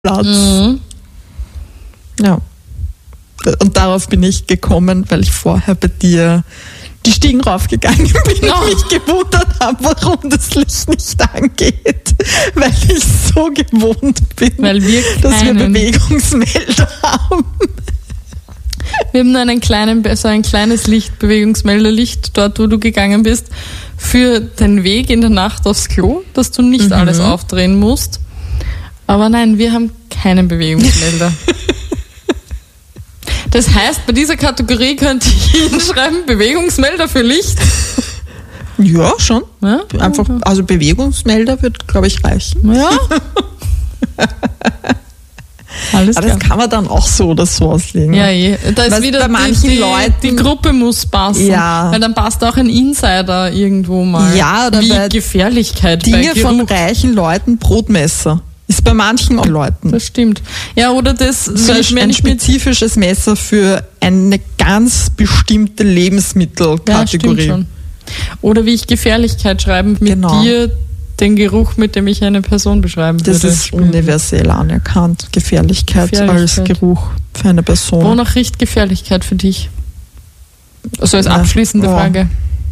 Platz. Ja. Und darauf bin ich gekommen, weil ich vorher bei dir die Stiegen raufgegangen bin und mich gewundert habe, warum das Licht nicht angeht. Weil ich so gewohnt bin, dass wir Bewegungsmelder haben. Wir haben nur ein kleines Licht, Bewegungsmelderlicht, dort wo du gegangen bist, für den Weg in der Nacht aufs Klo, dass du nicht alles aufdrehen musst. Aber nein, wir haben keinen Bewegungsmelder. Das heißt, bei dieser Kategorie könnte ich hinschreiben, Bewegungsmelder für Licht. Ja, schon. Ja? Einfach, also Bewegungsmelder wird, glaube ich, reichen. Ja. Alles aber klar. Das kann man dann auch so oder so auslegen. Ja, da ist wieder bei manchen Leuten, die Gruppe muss passen. Ja. Weil dann passt auch ein Insider irgendwo mal. Ja, oder wie bei Gefährlichkeit Dinge bei Geruch. von reichen Leuten, Brotmesser. Ist bei manchen Leuten. Das stimmt. Ja, oder das so ein spezifisches Messer für eine ganz bestimmte Lebensmittelkategorie. Ja, stimmt schon. Oder wie ich Gefährlichkeit schreiben mit dir den Geruch, mit dem ich eine Person beschreiben würde. Das ist universell anerkannt. Gefährlichkeit als Geruch für eine Person. Wonach riecht Gefährlichkeit für dich? Also als abschließende Frage.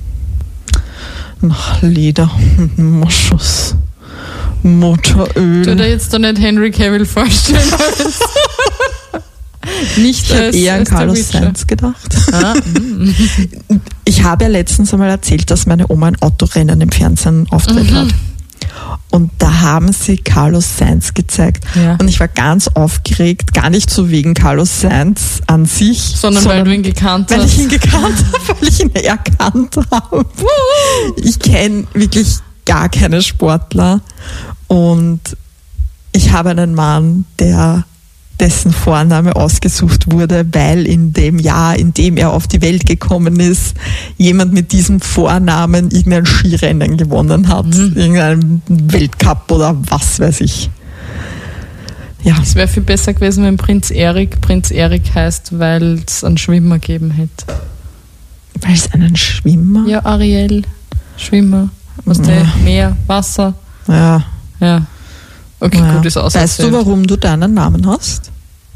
Nach Leder und Moschus. Motoröl. Du dir jetzt da nicht Henry Cavill vorstellen willst. Ich habe eher an Carlos Sainz gedacht. Ich habe ja letztens einmal erzählt, dass meine Oma ein Autorennen im Fernsehen Auftritt hat. Und da haben sie Carlos Sainz gezeigt. Ja. Und ich war ganz aufgeregt, gar nicht so wegen Carlos Sainz an sich. Sondern weil du ihn gekannt hast. Weil ich ihn gekannt habe, weil ich ihn erkannt habe. Ich kenne wirklich gar keine Sportler. Und ich habe einen Mann, dessen Vorname ausgesucht wurde, weil in dem Jahr, in dem er auf die Welt gekommen ist, jemand mit diesem Vornamen irgendein Skirennen gewonnen hat, irgendeinen Weltcup oder was weiß ich. Ja. Es wäre viel besser gewesen, wenn Prinz Erik heißt, weil es einen Schwimmer gegeben hätte. Weil es einen Schwimmer? Ja, Ariel, Schwimmer, Meer, Wasser. Ja. Ja. Okay, gut, ist auserzählt. Weißt du, warum du deinen Namen hast?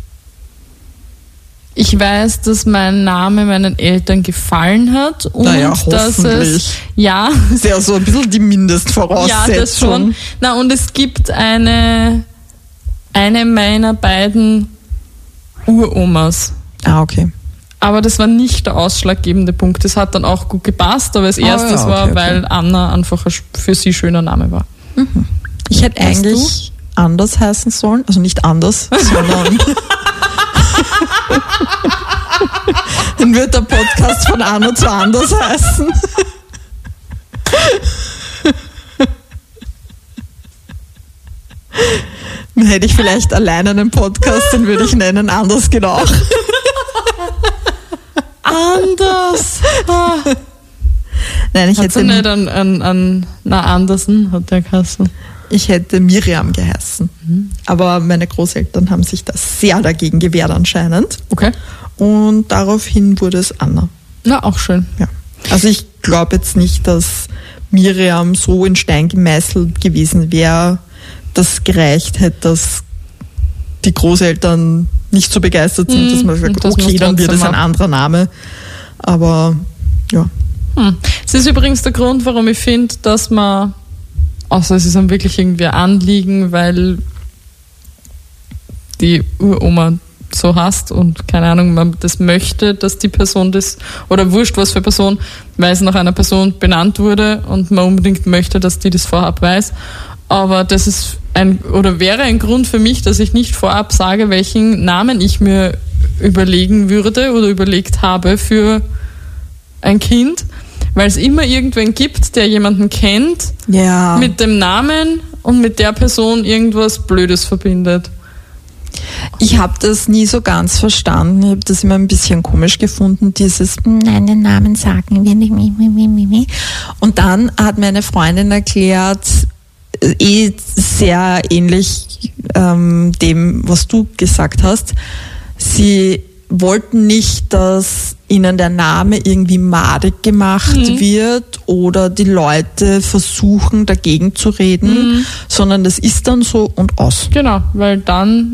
Ich weiß, dass mein Name meinen Eltern gefallen hat und dass es ist ja so ein bisschen die Mindestvoraussetzung. Ja, das schon. Na, und es gibt eine meiner beiden Uromas. Ah, okay. Aber das war nicht der ausschlaggebende Punkt. Das hat dann auch gut gepasst, aber als erstes war, weil Anna einfach ein für sie schöner Name war. Mhm. Ich hätte eigentlich anders heißen sollen, also nicht anders, sondern dann wird der Podcast von Anno zu anders heißen. Dann hätte ich vielleicht allein einen Podcast, den würde ich nennen, anders geht auch. Anders. Nein, ich hätte nicht an Andersen hat der geheißen. Ich hätte Miriam geheißen. Aber meine Großeltern haben sich da sehr dagegen gewehrt anscheinend. Okay. Und daraufhin wurde es Anna. Na, auch schön. Ja. Also ich glaube jetzt nicht, dass Miriam so in Stein gemeißelt gewesen wäre, dass gereicht hätte, dass die Großeltern nicht so begeistert sind, dass man sagt, okay, dann wird es ein anderer Name. Aber ja. Es ist übrigens der Grund, warum ich finde, dass man, außer es ist dann wirklich irgendwie ein Anliegen, weil die Uroma so hasst und keine Ahnung, man das möchte, dass die Person das, oder wurscht was für Person, weil es nach einer Person benannt wurde und man unbedingt möchte, dass die das vorab weiß. Aber das ist wäre ein Grund für mich, dass ich nicht vorab sage, welchen Namen ich mir überlegen würde oder überlegt habe für ein Kind, weil es immer irgendwen gibt, der jemanden kennt, mit dem Namen und mit der Person irgendwas Blödes verbindet. Ich habe das nie so ganz verstanden. Ich habe das immer ein bisschen komisch gefunden, dieses nein, den Namen sagen wir nicht. Und dann hat meine Freundin erklärt, sehr ähnlich dem, was du gesagt hast. Sie wollten nicht, dass ihnen der Name irgendwie madig gemacht wird oder die Leute versuchen dagegen zu reden, sondern das ist dann so und aus. Genau, weil dann